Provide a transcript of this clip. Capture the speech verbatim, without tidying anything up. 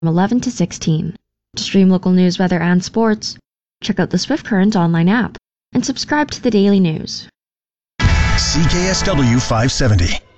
from eleven to sixteen. To stream local news, weather, and sports, check out the Swift Current online app and subscribe to the Daily News. C K S W five seventy.